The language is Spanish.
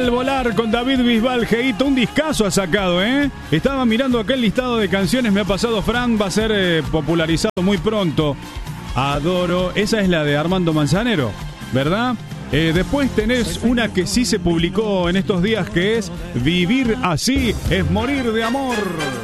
Al volar con David Bisbal, Geito, un discazo ha sacado, ¿eh? Estaba mirando aquel listado de canciones, me ha pasado Fran, va a ser popularizado muy pronto. Adoro, esa es la de Armando Manzanero, ¿verdad? Después tenés una que sí se publicó en estos días, que es Vivir así es morir de amor.